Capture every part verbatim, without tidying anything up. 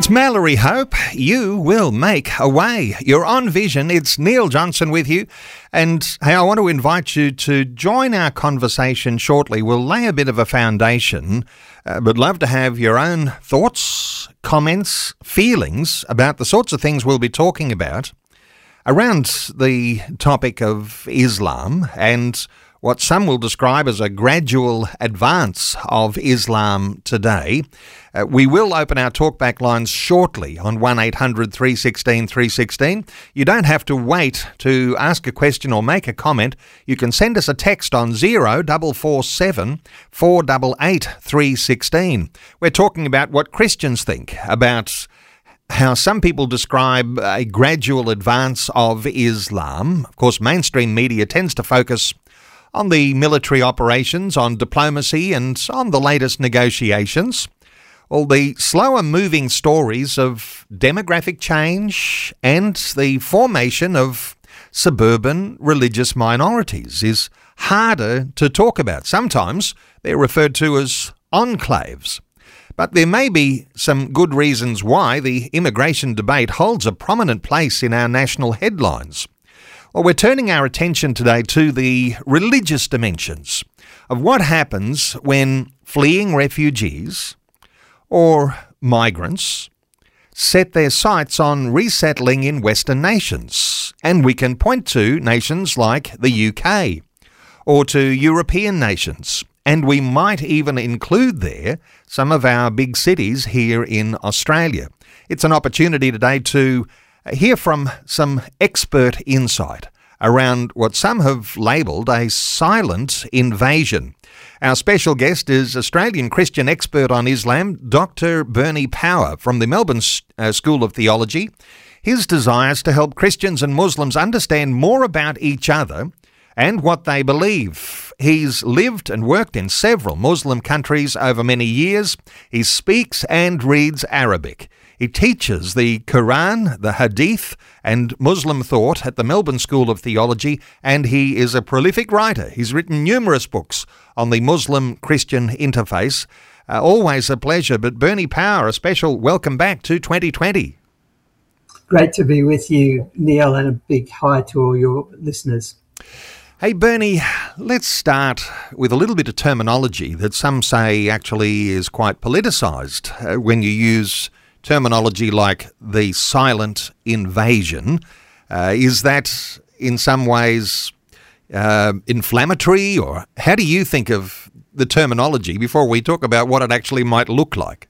It's Mallory Hope. You will make a way. You're on Vision. It's Neil Johnson with you. And hey, I want to invite you to join our conversation shortly. We'll lay a bit of a foundation, uh, but love to have your own thoughts, comments, feelings about the sorts of things we'll be talking about around the topic of Islam and what some will describe as a gradual advance of Islam today. Uh, we will open our talkback lines shortly on one eight hundred three one six three one six. You don't have to wait to ask a question or make a comment. You can send us a text on zero four four seven four eight eight three one six. We're talking about what Christians think about how some people describe a gradual advance of Islam. Of course, mainstream media tends to focus on the military operations, on diplomacy, and on the latest negotiations. All the slower moving stories of demographic change and the formation of suburban religious minorities is harder to talk about. Sometimes they're referred to as enclaves. But there may be some good reasons why the immigration debate holds a prominent place in our national headlines. Well, we're turning our attention today to the religious dimensions of what happens when fleeing refugees or migrants set their sights on resettling in Western nations. And we can point to nations like the U K or to European nations. And we might even include there some of our big cities here in Australia. It's an opportunity today to hear from some expert insight around what some have labelled a silent invasion. Our special guest is Australian Christian expert on Islam, Doctor Bernie Power from the Melbourne uh, School of Theology. His desire is to help Christians and Muslims understand more about each other and what they believe. He's lived and worked in several Muslim countries over many years. He speaks and reads Arabic. He teaches the Quran, the Hadith, and Muslim thought at the Melbourne School of Theology, and he is a prolific writer. He's written numerous books on the Muslim-Christian interface. Uh, always a pleasure. But Bernie Power, a special welcome back to twenty twenty. Great to be with you, Neil, and a big hi to all your listeners. Hey, Bernie, let's start with a little bit of terminology that some say actually is quite politicised uh, when you use terminology like the silent invasion. Uh, is that in some ways uh, inflammatory, or how do you think of the terminology before we talk about what it actually might look like?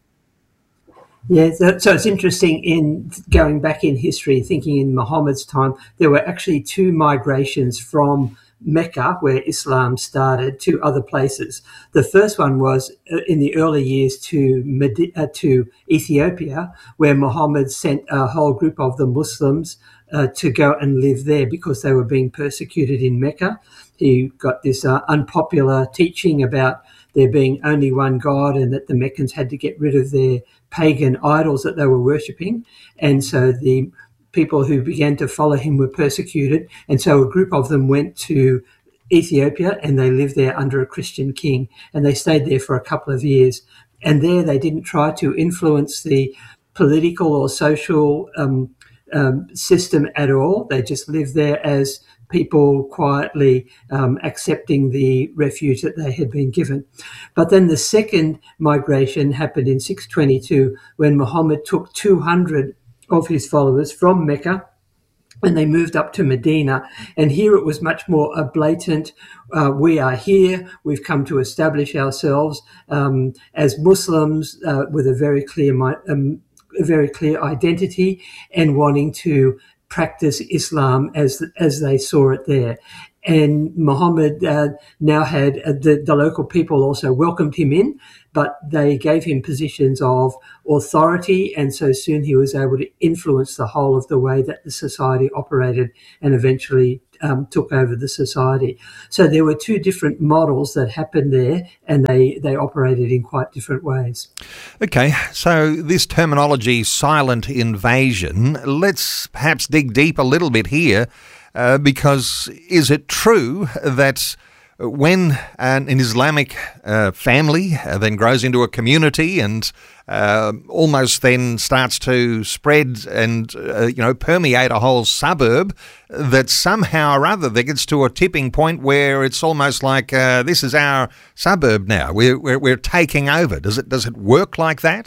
Yeah, so, so it's interesting in going back in history, thinking in Muhammad's time, there were actually two migrations from Mecca, where Islam started, to other places. The first one was in the early years to Medi- uh, to Ethiopia, where Muhammad sent a whole group of the Muslims uh, to go and live there because they were being persecuted in Mecca. He got this uh, unpopular teaching about there being only one God and that the Meccans had to get rid of their pagan idols that they were worshipping. And so the people who began to follow him were persecuted, and so a group of them went to Ethiopia and they lived there under a Christian king, and they stayed there for a couple of years. And there they didn't try to influence the political or social um, um, system at all. They just lived there as people quietly um, accepting the refuge that they had been given. But then the second migration happened in six twenty-two, when Muhammad took two hundred of his followers from Mecca, and they moved up to Medina. And here it was much more a blatant, uh, we are here, we've come to establish ourselves um, as Muslims uh, with a very clear, um, a very clear identity, and wanting to practice Islam as as they saw it there. And Muhammad uh, now had uh, the, the local people also welcomed him in, but they gave him positions of authority, and so soon he was able to influence the whole of the way that the society operated, and eventually um, took over the society. So there were two different models that happened there, and they, they operated in quite different ways. Okay, so this terminology, silent invasion, let's perhaps dig deep a little bit here. Uh, because is it true that when an, an Islamic uh, family uh, then grows into a community and uh, almost then starts to spread and uh, you know permeate a whole suburb, that somehow or other there gets to a tipping point where it's almost like uh, this is our suburb now. We're, we're we're taking over. Does it does it work like that?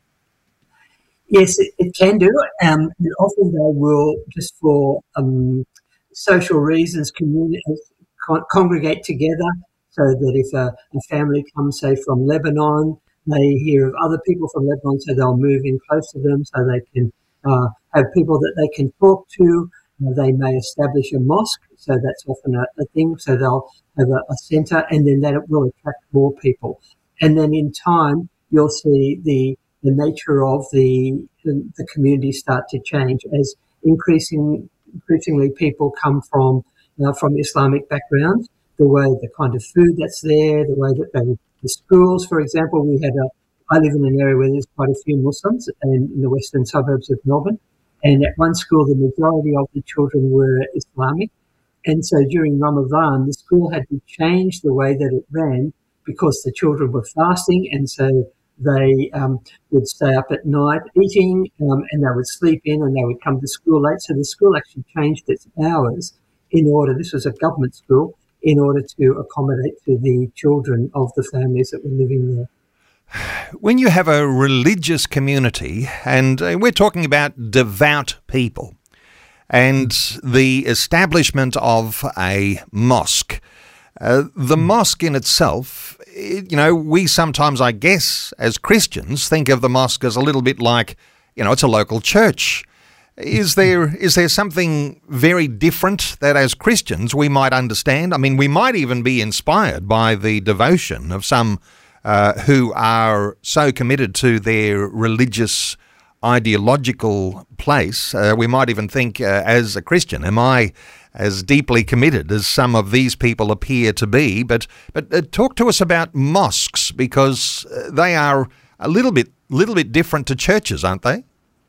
Yes, it, it can do. Um, and often they will, just for um, social reasons, community, con- congregate together, so that if a, a family comes, say, from Lebanon, they hear of other people from Lebanon, so they'll move in close to them so they can uh, have people that they can talk to. Uh, they may establish a mosque, so that's often a, a thing, so they'll have a, a centre, and then that will attract more people. And then in time, you'll see the the nature of the, the the community start to change as increasing increasingly people come from uh, from Islamic backgrounds. The way, the kind of food that's there, the way that they, the schools, for example, we had a. I live in an area where there's quite a few Muslims, and in the western suburbs of Melbourne, and at one school the majority of the children were Islamic, and so during Ramadan the school had to change the way that it ran because the children were fasting, and so they um, would stay up at night eating, um, and they would sleep in, and they would come to school late. So the school actually changed its hours in order, this was a government school, in order to accommodate to the children of the families that were living there. When you have a religious community, and we're talking about devout people, and the establishment of a mosque, uh, the mosque in itself, you know, we sometimes, I guess, as Christians, think of the mosque as a little bit like, you know, it's a local church. Is there is there something very different that as Christians we might understand? I mean, we might even be inspired by the devotion of some uh, who are so committed to their religious ideological place. Uh, we might even think, uh, as a Christian, am I as deeply committed as some of these people appear to be? But but uh, talk to us about mosques, because uh, they are a little bit little bit different to churches, aren't they?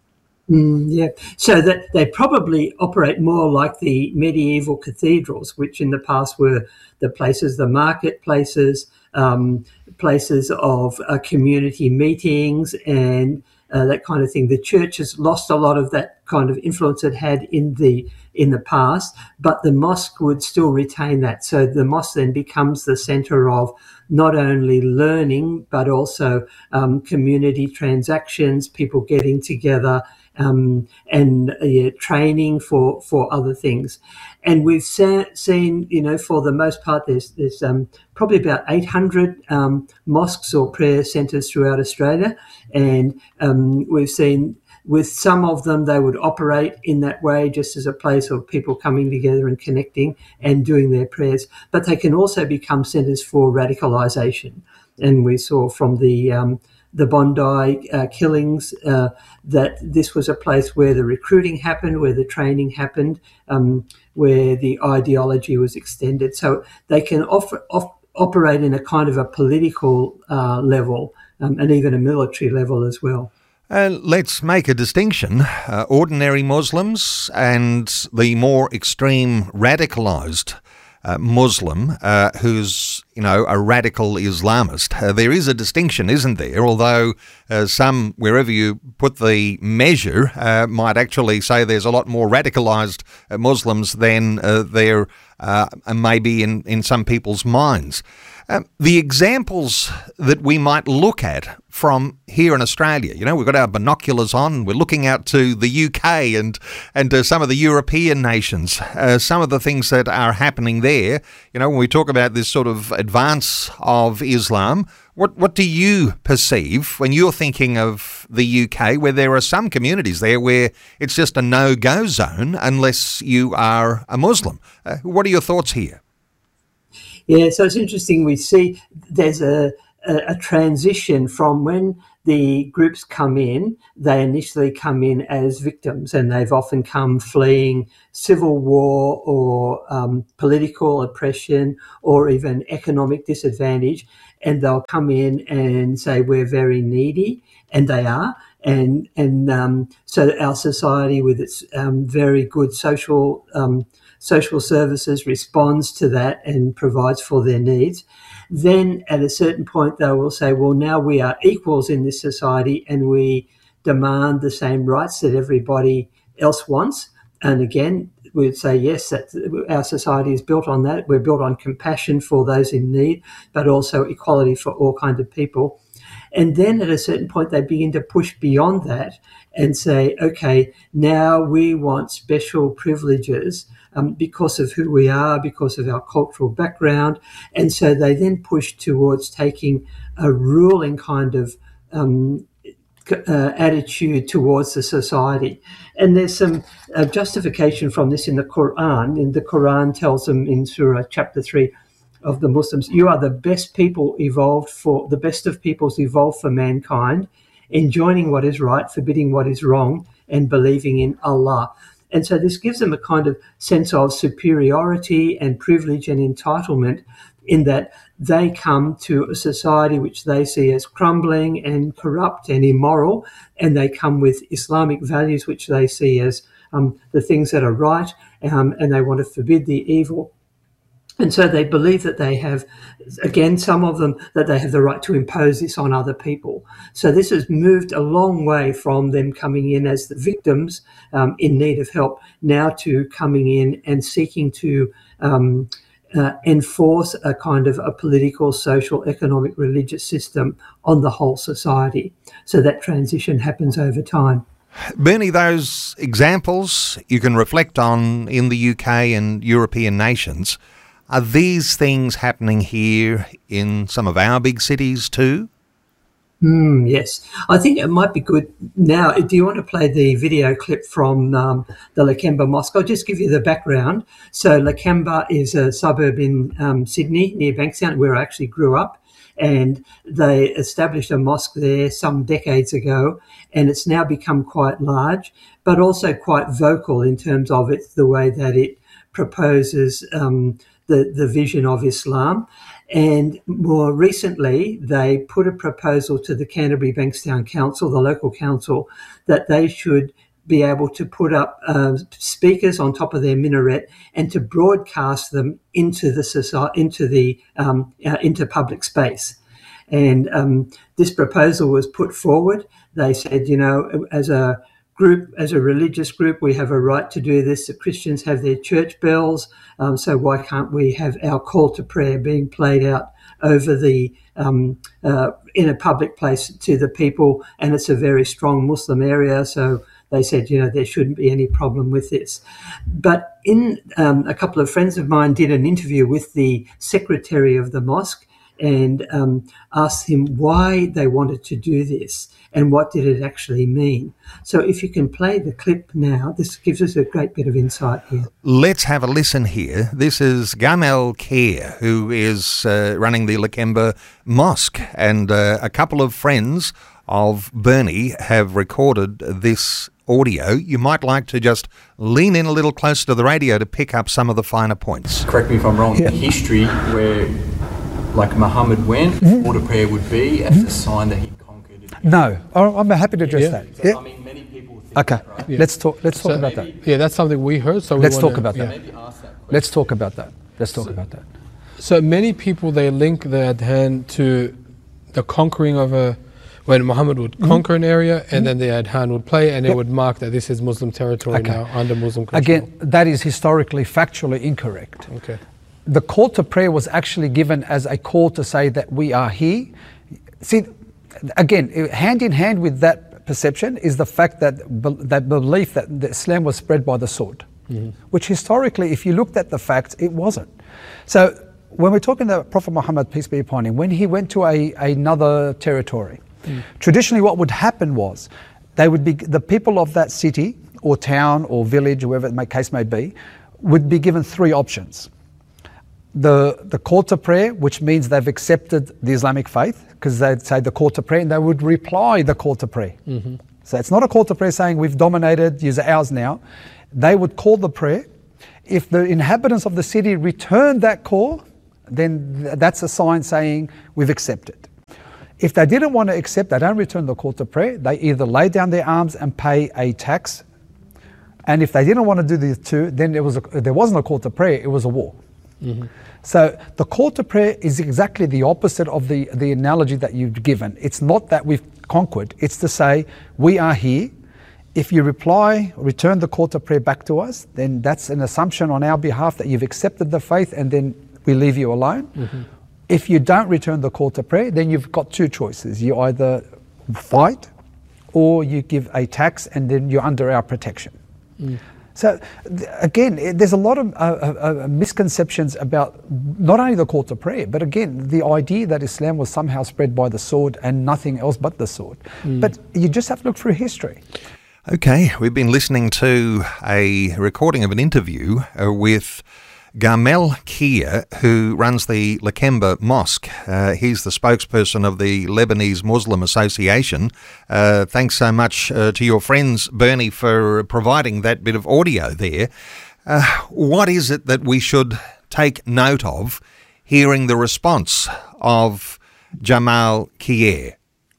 Mm, yeah, so that they probably operate more like the medieval cathedrals, which in the past were the places, the marketplaces, um, places of uh, community meetings and uh, that kind of thing. The church has lost a lot of that kind of influence it had in the in the past, but the mosque would still retain that. So the mosque then becomes the centre of not only learning, but also um, community transactions, people getting together, um, and uh, yeah, training for, for other things. And we've sa- seen, you know, for the most part, there's, there's um, probably about eight hundred um, mosques or prayer centres throughout Australia. And um, we've seen with some of them, they would operate in that way just as a place of people coming together and connecting and doing their prayers. But they can also become centres for radicalisation. And we saw from the um, the Bondi uh, killings uh, that this was a place where the recruiting happened, where the training happened, um, where the ideology was extended. So they can offer, off, operate in a kind of a political uh, level um, and even a military level as well. Uh, let's make a distinction. Uh, ordinary Muslims and the more extreme radicalised uh, Muslim uh, who's, you know, a radical Islamist. Uh, there is a distinction, isn't there? Although uh, some, wherever you put the measure, uh, might actually say there's a lot more radicalised uh, Muslims than uh, there uh, may be in, in some people's minds. Um, the examples that we might look at from here in Australia, you know, we've got our binoculars on, we're looking out to the U K and and to some of the European nations, uh, some of the things that are happening there. You know, when we talk about this sort of advance of Islam, what what do you perceive when you're thinking of the U K, where there are some communities there where it's just a no-go zone unless you are a Muslim? Uh, what are your thoughts here? Yeah, so it's interesting. We see there's a, a, a transition from when the groups come in, they initially come in as victims, and they've often come fleeing civil war or um, political oppression or even economic disadvantage, and they'll come in and say, we're very needy, and they are. And and um, so our society with its um, very good social um, social services, responds to that and provides for their needs. Then at a certain point, they will say, well, now we are equals in this society and we demand the same rights that everybody else wants. And again, we'd say, yes, that our society is built on that. We're built on compassion for those in need, but also equality for all kinds of people. And then at a certain point, they begin to push beyond that and say, okay, now we want special privileges um, because of who we are, because of our cultural background. And so they then push towards taking a ruling kind of um, uh, attitude towards the society. And there's some uh, justification from this in the Quran. And the Quran tells them in Surah chapter three, of the Muslims, you are the best people evolved for, the best of peoples evolved for mankind, enjoining what is right, forbidding what is wrong, and believing in Allah. And so this gives them a kind of sense of superiority and privilege and entitlement in that they come to a society which they see as crumbling and corrupt and immoral, and they come with Islamic values which they see as um, the things that are right, um, and they want to forbid the evil. And so they believe that they have, again, some of them, that they have the right to impose this on other people. So this has moved a long way from them coming in as the victims um, in need of help, now to coming in and seeking to um, uh, enforce a kind of a political, social, economic, religious system on the whole society. So that transition happens over time. Bernie, those examples you can reflect on in the U K and European nations. Are these things happening here in some of our big cities too? Mm, yes. I think it might be good now. Do you want to play the video clip from um, the Lakemba Mosque? I'll just give you the background. So Lakemba is a suburb in um, Sydney near Bankstown, where I actually grew up. And they established a mosque there some decades ago, and it's now become quite large, but also quite vocal in terms of it, the way that it proposes um, the, the vision of Islam. And more recently, they put a proposal to the Canterbury Bankstown Council, the local council, that they should be able to put up uh, speakers on top of their minaret and to broadcast them into the society, into the um, uh, into public space. And um, this proposal was put forward. They said, you know, as a group, as a religious group, we have a right to do this. The Christians have their church bells, um, so why can't we have our call to prayer being played out over the um, uh, in a public place to the people? And it's a very strong Muslim area, so they said, you know, there shouldn't be any problem with this. But in um, a couple of friends of mine did an interview with the secretary of the mosque and um, asked him why they wanted to do this and what did it actually mean. So if you can play the clip now, this gives us a great bit of insight here. Let's have a listen here. This is Gamel Kerr, who is uh, running the Lakemba Mosque, and uh, a couple of friends of Bernie have recorded this audio. You might like to just lean in a little closer to the radio to pick up some of the finer points. Correct me if I'm wrong, yeah. In history where like Muhammad went, mm-hmm. Call to prayer would be as mm-hmm. a sign that he conquered it. No, I'm happy to address yeah. that. So, yeah. I mean, many people think okay, that, right? yeah. let's talk. Let's so talk about maybe, that. Yeah, that's something we heard. So we let's wanna, talk about yeah. that. Maybe ask that question. Let's talk about that. Let's talk so, about that. So many people, they link that hand to the conquering of a, when Muhammad would mm-hmm. conquer an area, and mm-hmm. then the adhan would play, and yep. it would mark that this is Muslim territory okay. now under Muslim control. Again, that is historically, factually incorrect. Okay. The call to prayer was actually given as a call to say that we are here. See, again, hand in hand with that perception is the fact that that belief that the Islam was spread by the sword, mm-hmm. which historically, if you looked at the facts, it wasn't. So when we're talking about Prophet Muhammad, peace be upon him, when he went to a, another territory, mm. traditionally what would happen was they would be the people of that city or town or village, whoever the case may be, would be given three options. The, the call to prayer, which means they've accepted the Islamic faith, because they'd say the call to prayer, and they would reply the call to prayer. Mm-hmm. So it's not a call to prayer saying we've dominated, you're ours now. They would call the prayer. If the inhabitants of the city return that call, then th- that's a sign saying we've accepted. If they didn't want to accept, they don't return the call to prayer, they either lay down their arms and pay a tax And if they didn't want to do the two, then it was a, there wasn't a call to prayer, it was a war. Mm-hmm. So the call to prayer is exactly the opposite of the, the analogy that you've given. It's not that we've conquered, it's to say, we are here. If you reply, return the call to prayer back to us, then that's an assumption on our behalf that you've accepted the faith, and then we leave you alone. Mm-hmm. If you don't return the call to prayer, then you've got two choices. You either fight or you give a tax, and then you're under our protection. Mm. So th- again, it, there's a lot of uh, uh, misconceptions about not only the call to prayer, but again, the idea that Islam was somehow spread by the sword and nothing else but the sword. Mm. But you just have to look through history. Okay, we've been listening to a recording of an interview uh, with Garmel Kia, who runs the Lakemba Mosque. Uh, he's the spokesperson of the Lebanese Muslim Association. Uh, thanks so much uh, to your friends, Bernie, for providing that bit of audio there. Uh, what is it that we should take note of hearing the response of Jamal Kier?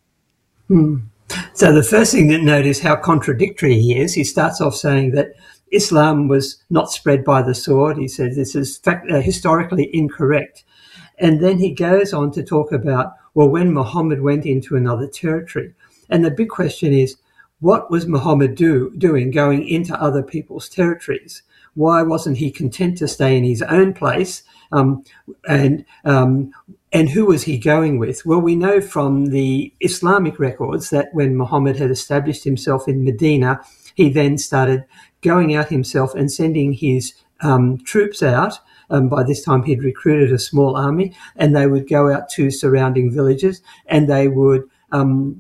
Hmm. So the first thing to note is how contradictory he is. He starts off saying that Islam was not spread by the sword. He says this is fact, uh, historically incorrect. And then he goes on to talk about, well, when Muhammad went into another territory. And the big question is, what was Muhammad do, doing going into other people's territories? Why wasn't he content to stay in his own place? Um, and um, and who was he going with? Well, we know from the Islamic records that when Muhammad had established himself in Medina, he then started going out himself and sending his um, troops out. Um, by this time, he'd recruited a small army, and they would go out to surrounding villages, and they would um,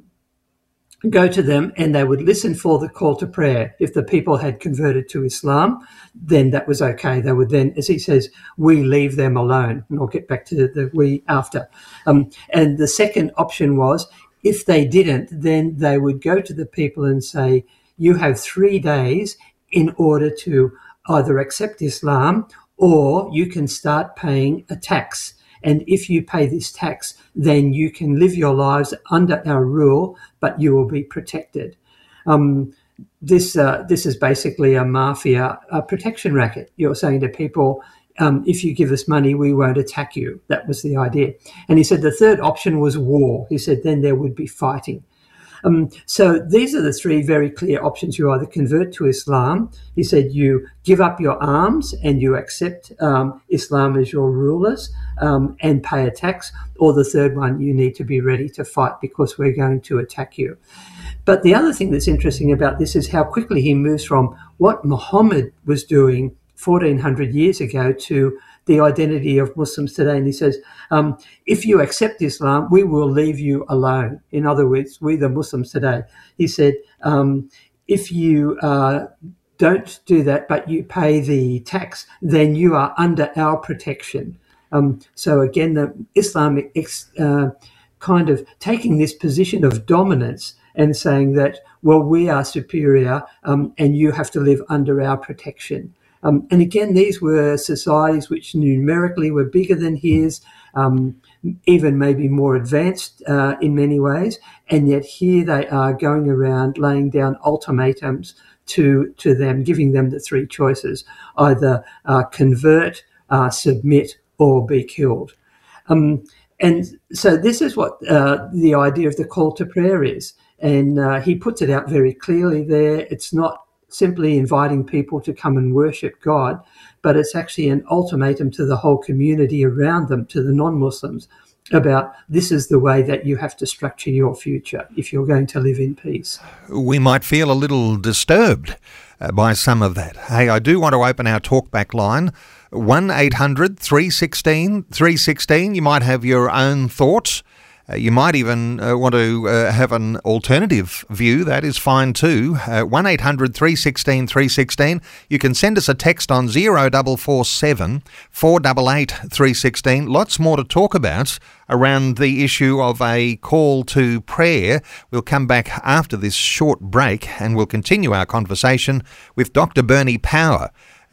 go to them, and they would listen for the call to prayer. If the people had converted to Islam, then that was okay. They would then, as he says, we leave them alone. And I'll get back to the, the we after. Um, and the second option was, if they didn't, then they would go to the people and say, you have three days in order to either accept Islam or you can start paying a tax. And if you pay this tax, then you can live your lives under our rule, but you will be protected. Um, this uh, this is basically a mafia a protection racket. You're saying to people, um, if you give us money, we won't attack you. That was the idea. And he said the third option was war. He said then there would be fighting. Um, so these are the three very clear options. You either convert to Islam, he said you give up your arms and you accept um, Islam as your rulers um, and pay a tax, or the third one, you need to be ready to fight because we're going to attack you. But the other thing that's interesting about this is how quickly he moves from what Muhammad was doing fourteen hundred years ago to the identity of Muslims today. And he says, um, if you accept Islam, we will leave you alone. In other words, we the Muslims today. He said, um, if you uh, don't do that, but you pay the tax, then you are under our protection. Um, so again, the Islamic ex, uh, kind of taking this position of dominance and saying that, well, we are superior um, and you have to live under our protection. Um, and again, these were societies which numerically were bigger than his, um, even maybe more advanced uh, in many ways. And yet here they are going around laying down ultimatums to, to them, giving them the three choices, either uh, convert, uh, submit, or be killed. Um, and so this is what uh, the idea of the call to prayer is. And uh, he puts it out very clearly there. It's not simply inviting people to come and worship God, but it's actually an ultimatum to the whole community around them, to the non-Muslims, about this is the way that you have to structure your future if you're going to live in peace. We might feel a little disturbed uh, by some of that. Hey, I do want to open our talkback line, one eight hundred three one six three one six. You might have your own thoughts. Uh, you might even uh, want to uh, have an alternative view. That is fine too. Uh, one eight hundred three one six three one six. You can send us a text on zero four four seven four eight eight three one six. Lots more to talk about around the issue of a call to prayer. We'll come back after this short break and we'll continue our conversation with Doctor Bernie Power.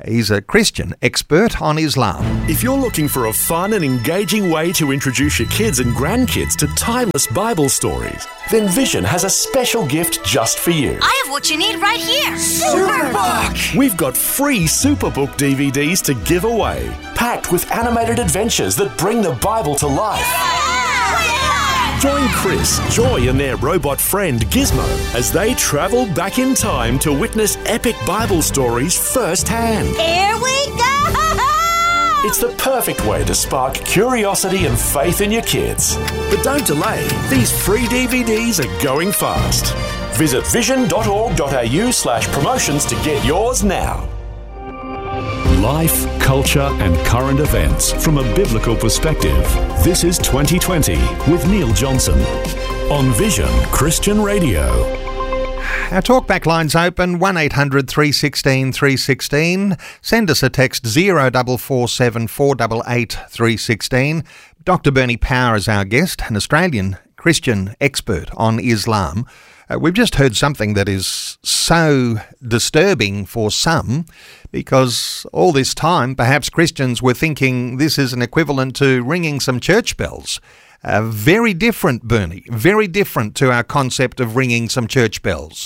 He's a Christian expert on Islam. If you're looking for a fun and engaging way to introduce your kids and grandkids to timeless Bible stories, then Vision has a special gift just for you. I have what you need right here. Superbook! We've got free Superbook D V Ds to give away, packed with animated adventures that bring the Bible to life. Join Chris, Joy and their robot friend Gizmo as they travel back in time to witness epic Bible stories firsthand. Here we go! It's the perfect way to spark curiosity and faith in your kids. But don't delay, these free D V Ds are going fast. Visit vision.org.au slash promotions to get yours now. Life, culture and current events from a biblical perspective. This is twenty twenty with Neil Johnson on Vision Christian Radio. Our talkback line's open, one eight hundred three one six three one six. Send us a text zero four four seven four eight eight three one six. Doctor Bernie Power is our guest, an Australian Christian expert on Islam. Uh, we've just heard something that is so disturbing for some, because all this time perhaps Christians were thinking this is an equivalent to ringing some church bells. Uh, very different, Bernie, very different to our concept of ringing some church bells.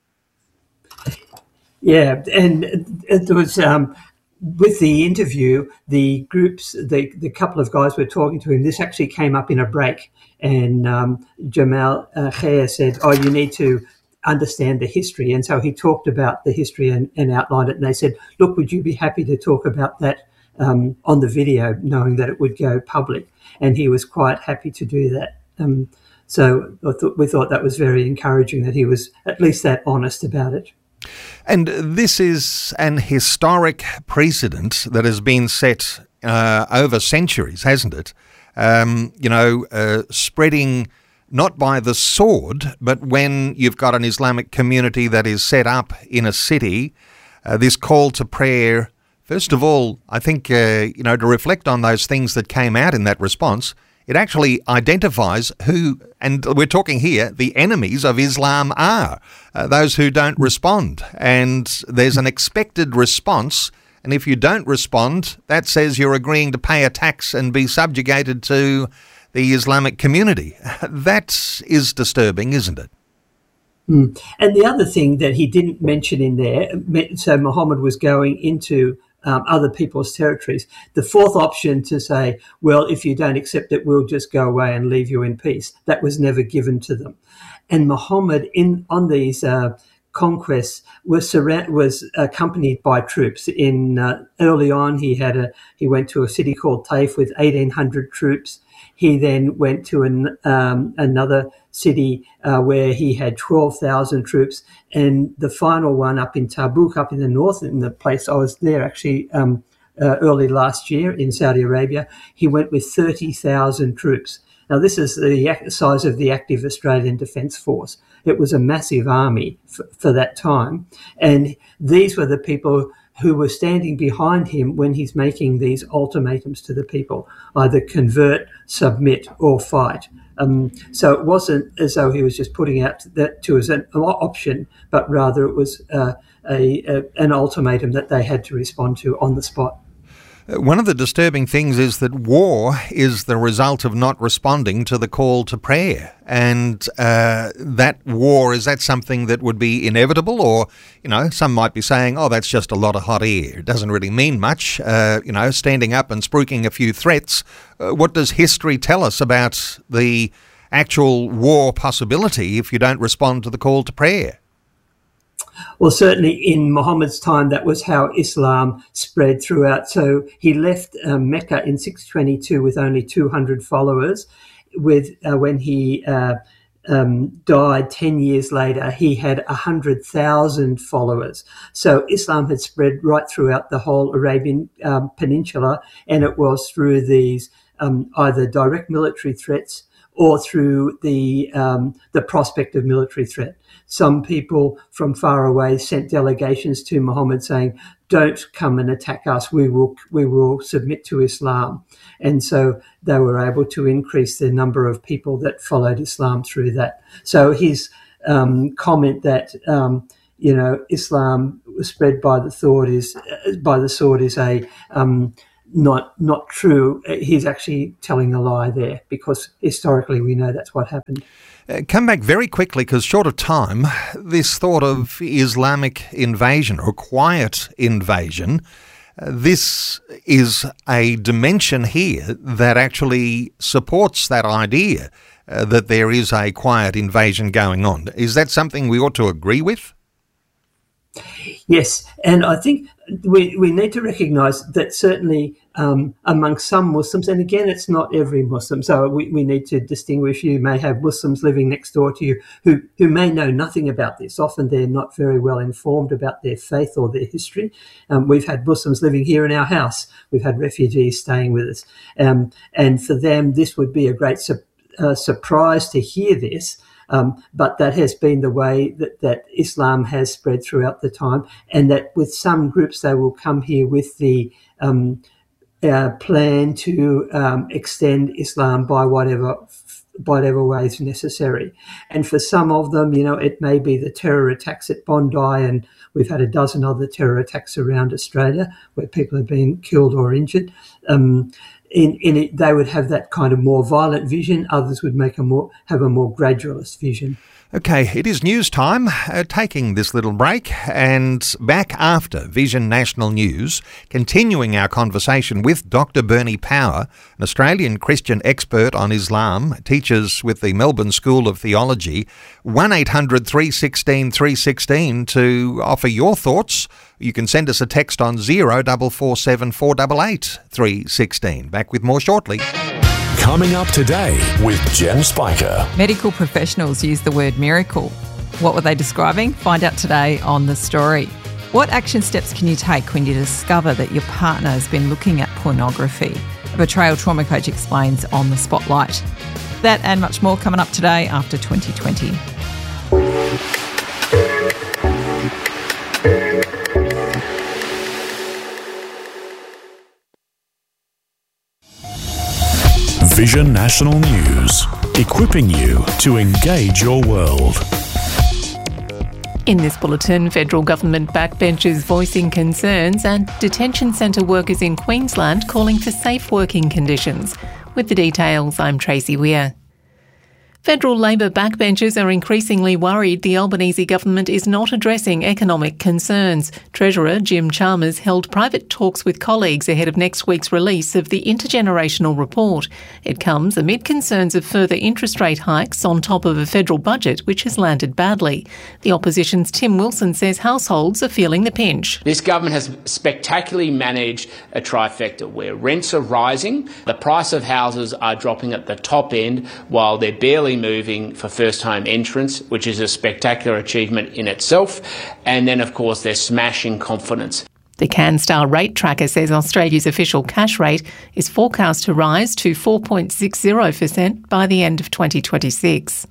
Yeah, and it was um, with the interview, the groups, the, the couple of guys were talking to him. This actually came up in a break, and um, Jamal uh, Khair said, oh, you need to understand the history. And so he talked about the history and, and outlined it. And they said, look, would you be happy to talk about that um, on the video, knowing that it would go public? And he was quite happy to do that. Um, so I thought, we thought that was very encouraging that he was at least that honest about it. And this is an historic precedent that has been set uh, over centuries, hasn't it? Um, you know, uh, spreading not by the sword, but when you've got an Islamic community that is set up in a city, uh, this call to prayer, first of all, I think, uh, you know, to reflect on those things that came out in that response, it actually identifies who, and we're talking here, the enemies of Islam are, uh, those who don't respond. And there's an expected response, and if you don't respond, that says you're agreeing to pay a tax and be subjugated to the Islamic community. That is disturbing, isn't it? Mm. And the other thing that he didn't mention in there, so Muhammad was going into um, other people's territories. The fourth option to say, well, if you don't accept it, we'll just go away and leave you in peace, that was never given to them. And Muhammad, in on these uh, conquests, was surround, was accompanied by troops. In uh, early on, he had a he went to a city called Taif with eighteen hundred troops. He then went to an, um, another city uh, where he had twelve thousand troops. And the final one up in Tabuk, up in the north, in the place I was there actually um, uh, early last year in Saudi Arabia, he went with thirty thousand troops. Now, this is the size of the active Australian Defence Force. It was a massive army for, for that time. And these were the people who were standing behind him when he's making these ultimatums to the people, either convert, submit, or fight. Um, so it wasn't as though he was just putting out that to as an option, but rather it was uh, a, a, an ultimatum that they had to respond to on the spot. One of the disturbing things is that war is the result of not responding to the call to prayer. And uh, that war, is that something that would be inevitable? Or, you know, some might be saying, oh, that's just a lot of hot air. It doesn't really mean much. Uh, you know, standing up and spruiking a few threats. Uh, what does history tell us about the actual war possibility if you don't respond to the call to prayer? Well, certainly in Muhammad's time, that was how Islam spread throughout. So he left uh, Mecca in six twenty-two with only two hundred followers. With uh, when he uh, um, died ten years later, he had one hundred thousand followers. So Islam had spread right throughout the whole Arabian um, Peninsula, and it was through these um, either direct military threats or through the um, the prospect of military threat. Some people from far away sent delegations to Muhammad saying, don't come and attack us, we will we will submit to Islam. And so they were able to increase the number of people that followed Islam through that. So his um, comment that, um, you know, Islam spread by the sword is by the sword is a um, not not true. He's actually telling a lie there, because historically we know that's what happened. Uh, come back very quickly, because short of time, this thought of Islamic invasion or quiet invasion, uh, this is a dimension here that actually supports that idea uh, that there is a quiet invasion going on. Is that something we ought to agree with? Yes, and I think we we need to recognise that certainly um, among some Muslims, and again, it's not every Muslim, so we, we need to distinguish. You may have Muslims living next door to you who, who may know nothing about this. Often they're not very well informed about their faith or their history. Um, we've had Muslims living here in our house. We've had refugees staying with us. Um, and for them, this would be a great su- uh, surprise to hear this. Um, but that has been the way that, that Islam has spread throughout the time, and that with some groups they will come here with the um, uh, plan to um, extend Islam by whatever whatever ways necessary. And for some of them, you know, it may be the terror attacks at Bondi, and we've had a dozen other terror attacks around Australia where people have been killed or injured. Um, In, in it, they would have that kind of more violent vision. Others would make a more have a more gradualist vision. Okay, it is news time, uh, taking this little break, and back after Vision National News, continuing our conversation with Doctor Bernie Power, an Australian Christian expert on Islam, teaches with the Melbourne School of Theology. one eight hundred three one six three one six to offer your thoughts. You can send us a text on zero four four seven four eight eight three one six. Back with more shortly. Coming up today with Jen Spiker. Medical professionals use the word miracle. What were they describing? Find out today on The Story. What action steps can you take when you discover that your partner has been looking at pornography? A betrayal trauma coach explains on The Spotlight. That and much more coming up today after twenty twenty. Vision National News, equipping you to engage your world. In this bulletin, federal government backbenchers voicing concerns and detention centre workers in Queensland calling for safe working conditions. With the details, I'm Tracy Weir. Federal Labor backbenchers are increasingly worried the Albanese government is not addressing economic concerns. Treasurer Jim Chalmers held private talks with colleagues ahead of next week's release of the intergenerational report. It comes amid concerns of further interest rate hikes on top of a federal budget which has landed badly. The opposition's Tim Wilson says households are feeling the pinch. This government has spectacularly managed a trifecta where rents are rising, the price of houses are dropping at the top end while they're barely moving for first home entrants, which is a spectacular achievement in itself. And then, of course, they're smashing confidence. The CanStar rate tracker says Australia's official cash rate is forecast to rise to four point six zero percent by the end of twenty twenty-six.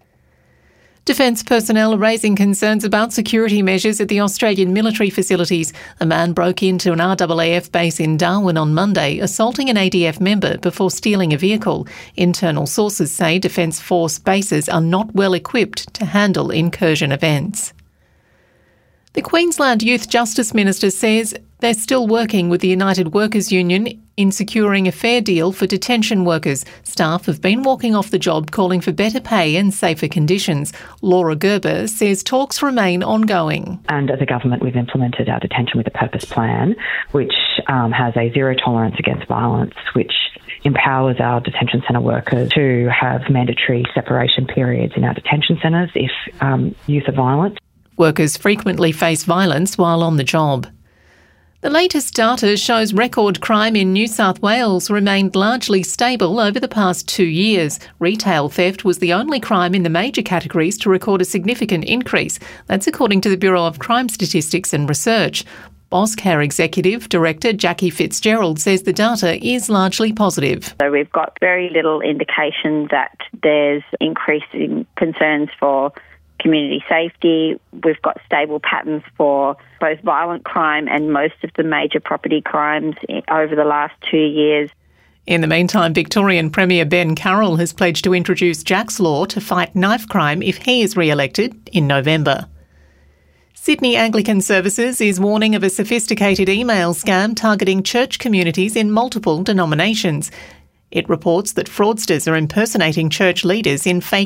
Defence personnel are raising concerns about security measures at the Australian military facilities. A man broke into an R A A F base in Darwin on Monday, assaulting an A D F member before stealing a vehicle. Internal sources say Defence Force bases are not well equipped to handle incursion events. The Queensland Youth Justice Minister says they're still working with the United Workers Union in securing a fair deal for detention workers. Staff have been walking off the job calling for better pay and safer conditions. Laura Gerber says talks remain ongoing. And as a government, we've implemented our Detention with a Purpose plan, which um, has a zero tolerance against violence, which empowers our detention centre workers to have mandatory separation periods in our detention centres if um, youth are violent. Workers frequently face violence while on the job. The latest data shows record crime in New South Wales remained largely stable over the past two years. Retail theft was the only crime in the major categories to record a significant increase. That's according to the Bureau of Crime Statistics and Research. Auscare Executive Director Jackie Fitzgerald says the data is largely positive. So we've got very little indication that there's increasing concerns for community safety. We've got stable patterns for both violent crime and most of the major property crimes over the last two years. In the meantime, Victorian Premier Ben Carroll has pledged to introduce Jack's Law to fight knife crime if he is re-elected in November. Sydney Anglican Services is warning of a sophisticated email scam targeting church communities in multiple denominations. It reports that fraudsters are impersonating church leaders in fake